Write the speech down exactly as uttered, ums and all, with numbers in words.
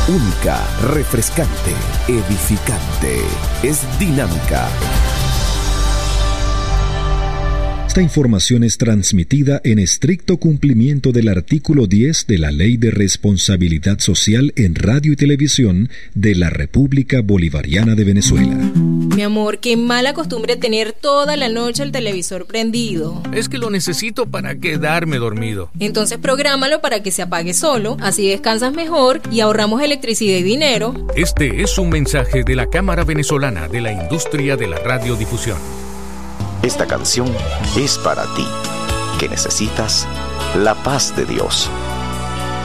única, refrescante, edificante. Es Dinámica. Esta información es transmitida en estricto cumplimiento del artículo diez de la Ley de Responsabilidad Social en Radio y Televisión de la República Bolivariana de Venezuela. Mi amor, qué mala costumbre tener toda la noche el televisor prendido. Es que lo necesito para quedarme dormido. Entonces prográmalo para que se apague solo, así descansas mejor y ahorramos electricidad y dinero. Este es un mensaje de la Cámara Venezolana de la Industria de la Radiodifusión. Esta canción es para ti, que necesitas la paz de Dios.